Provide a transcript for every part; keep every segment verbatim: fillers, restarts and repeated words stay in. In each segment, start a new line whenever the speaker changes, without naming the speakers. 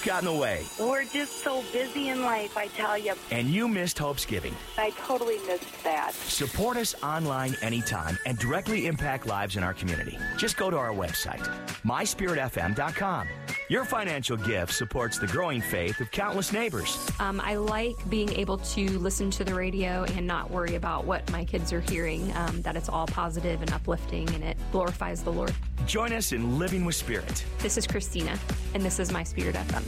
got in the way.
We're just so busy in life, I tell you.
And you missed Hope's Giving.
I totally missed that.
Support us online anytime and directly impact lives in our community. Just go to our website, my spirit f m dot com. Your financial gift supports the growing faith of countless neighbors.
Um, I like being able to listen to the radio and not worry about what my kids are hearing, um, that it's all positive and uplifting and it glorifies the Lord.
Join us in Living with Spirit.
This is Christina, and this is My Spirit F M.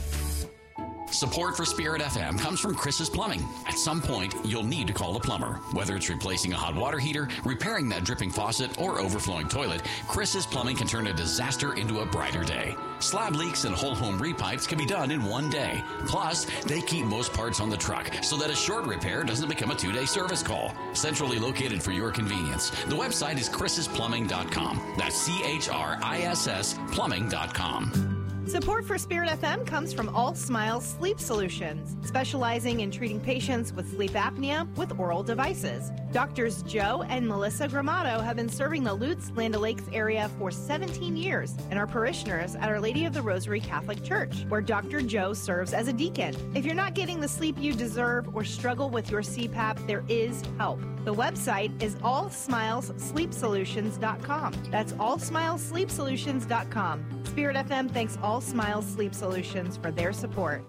Support for Spirit F M comes from Chris's Plumbing. At some point, you'll need to call a plumber. Whether it's replacing a hot water heater, repairing that dripping faucet, or overflowing toilet, Chris's Plumbing can turn a disaster into a brighter day. Slab leaks and whole home repipes can be done in one day. Plus, they keep most parts on the truck so that a short repair doesn't become a two-day service call. Centrally located for your convenience. The website is chris's plumbing dot com. That's C H R I S S plumbing dot com.
Support for Spirit F M comes from All Smiles Sleep Solutions, specializing in treating patients with sleep apnea with oral devices. Doctors Joe and Melissa Gramato have been serving the Lutz, Land O'Lakes area for seventeen years and are parishioners at Our Lady of the Rosary Catholic Church, where Doctor Joe serves as a deacon. If you're not getting the sleep you deserve or struggle with your C PAP, there is help. The website is all smiles sleep solutions dot com. That's all smiles sleep solutions dot com. Spirit F M thanks All Smiles Sleep Solutions for their support.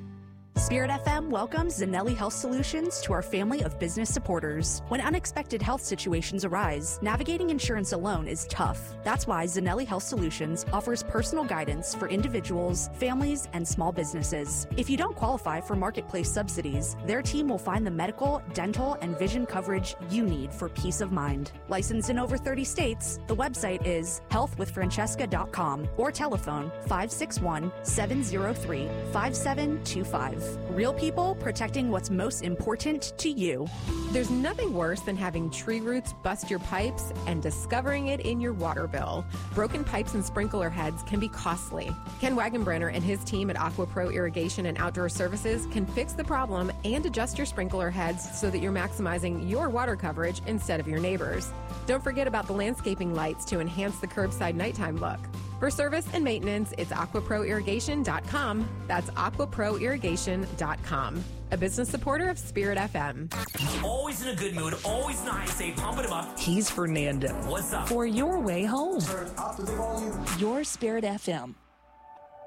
Spirit F M welcomes Zanelli Health Solutions to our family of business supporters. When unexpected health situations arise, navigating insurance alone is tough. That's why Zanelli Health Solutions offers personal guidance for individuals, families, and small businesses. If you don't qualify for marketplace subsidies, their team will find the medical, dental, and vision coverage you need for peace of mind. Licensed in over thirty states, the website is health with francesca dot com or telephone five six one, seven zero three, five seven two five. Real people protecting what's most important to you.
There's nothing worse than having tree roots bust your pipes and discovering it in your water bill. Broken pipes and sprinkler heads can be costly. Ken Wagenbrenner and his team at AquaPro Irrigation and Outdoor Services can fix the problem and adjust your sprinkler heads so that you're maximizing your water coverage instead of your neighbors. Don't forget about the landscaping lights to enhance the curbside nighttime look. For service and maintenance, it's aqua pro irrigation dot com. That's aqua pro irrigation dot com. A business supporter of Spirit F M.
Always in a good mood, always nice, they pumping him up.
He's Fernando.
What's up?
For your way home.
Turn up the volume.
Your Spirit F M.